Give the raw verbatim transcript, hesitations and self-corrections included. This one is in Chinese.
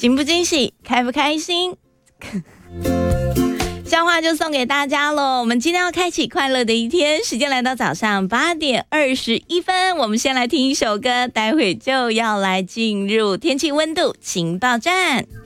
惊不惊喜，开不开心？笑话就送给大家咯。我们今天要开启快乐的一天，时间来到早上八点二十一分，我们先来听一首歌，待会就要来进入天气温度情报站。